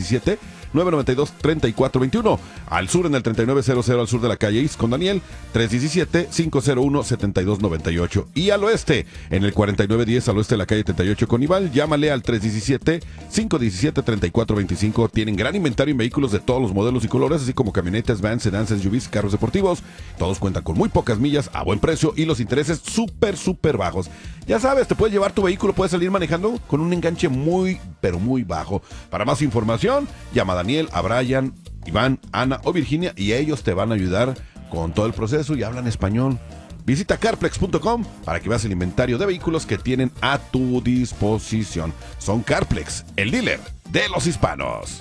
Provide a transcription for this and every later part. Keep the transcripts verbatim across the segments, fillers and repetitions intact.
diecisiete, nueve noventa y dos, treinta y cuatro veintiuno. Al sur en el treinta y nueve cero cero al sur de la calle Is con Daniel, tres diecisiete, cinco cero uno, setenta y dos noventa y ocho. Y al oeste en el cuarenta y nueve diez al oeste de la calle treinta y ocho con Iván, llámale al tres diecisiete, cinco diecisiete, treinta y cuatro veinticinco. Tienen gran inventario en vehículos de todos los modelos y colores, así como camionetas, vans, sedans, S U Vs, carros deportivos. Todos cuentan con muy pocas millas, a buen precio y los intereses súper, súper bajos. Ya sabes, te puedes llevar tu vehículo, puedes salir manejando con un enganche muy, pero muy bajo. Para más información, llama a Daniel, a Brian, Iván, Ana o Virginia y ellos te van a ayudar con todo el proceso y hablan español. Visita carplex punto com para que veas el inventario de vehículos que tienen a tu disposición. Son Carplex, el dealer de los hispanos.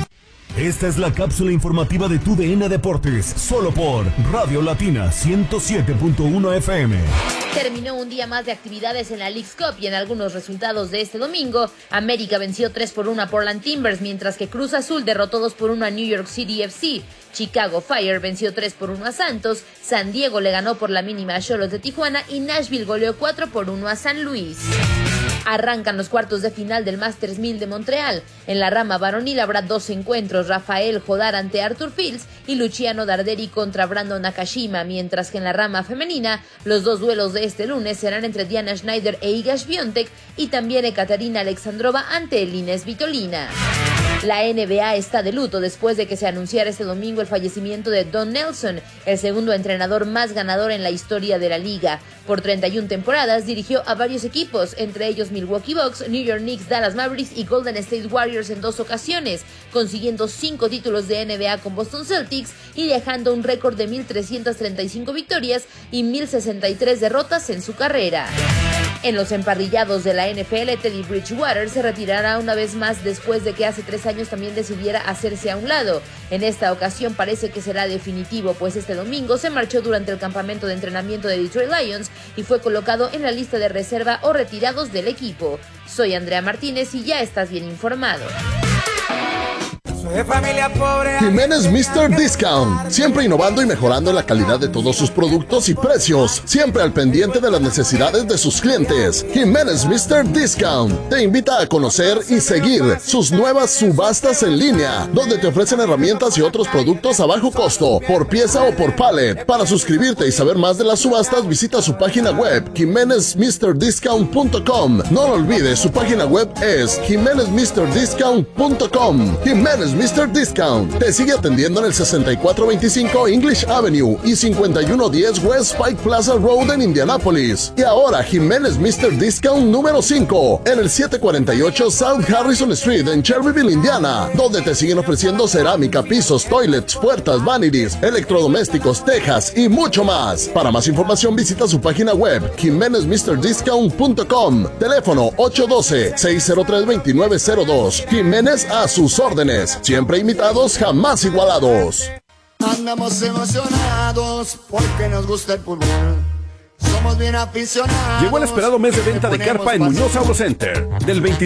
Esta es la cápsula informativa de Tu D N Deportes, solo por Radio Latina ciento siete punto uno F M. Terminó un día más de actividades en la Leagues Cup y en algunos resultados de este domingo, América venció tres por uno a Portland Timbers, mientras que Cruz Azul derrotó dos por uno a New York City F C. Chicago Fire venció tres por uno a Santos, San Diego le ganó por la mínima a Xolos de Tijuana y Nashville goleó cuatro por uno a San Luis. Arrancan los cuartos de final del Masters mil de Montreal. En la rama varonil habrá dos encuentros, Rafael Jodar ante Arthur Fields y Luciano Darderi contra Brandon Nakashima, mientras que en la rama femenina los dos duelos de este lunes serán entre Diana Schneider e Iga Swiatek y también Ekaterina Alexandrova ante Elina Svitolina. La N B A está de luto después de que se anunciara este domingo el fallecimiento de Don Nelson, el segundo entrenador más ganador en la historia de la liga. Por treinta y una temporadas dirigió a varios equipos, entre ellos Milwaukee Bucks, New York Knicks, Dallas Mavericks y Golden State Warriors en dos ocasiones, consiguiendo cinco títulos de N B A con Boston Celtics y dejando un récord de mil trescientas treinta y cinco victorias y mil sesenta y tres derrotas en su carrera. En los emparrillados de la N F L, Teddy Bridgewater se retirará una vez más después de que hace tres años también decidiera hacerse a un lado. En esta ocasión parece que será definitivo, pues este domingo se marchó durante el campamento de entrenamiento de Detroit Lions y fue colocado en la lista de reserva o retirados del equipo. Soy Andrea Martínez y ya estás bien informado. De familia pobre. Jiménez míster Discount, siempre innovando y mejorando la calidad de todos sus productos y precios, siempre al pendiente de las necesidades de sus clientes. Jiménez míster Discount te invita a conocer y seguir sus nuevas subastas en línea, donde te ofrecen herramientas y otros productos a bajo costo, por pieza o por pallet. Para suscribirte y saber más de las subastas, visita su página web, jimenez mister discount punto com. No lo olvides, su página web es jimenez mister discount punto com. Jiménez míster Discount te sigue atendiendo en el sesenta y cuatro veinticinco English Avenue y cincuenta y uno diez West Pike Plaza Road en Indianápolis. Y ahora Jiménez míster Discount número cinco en el setecientos cuarenta y ocho South Harrison Street en Shelbyville, Indiana, donde te siguen ofreciendo cerámica, pisos, toilets, puertas, vanities, electrodomésticos, tejas y mucho más. Para más información visita su página web jimenez mister discount punto com. Teléfono ocho uno dos, seis cero tres, dos nueve cero dos. Jiménez a sus órdenes. Siempre imitados, jamás igualados. Andamos emocionados porque nos gusta el fútbol. Somos bien aficionados. Llegó el esperado mes de venta de carpa en Muñoz Auto Center. Del veinticinco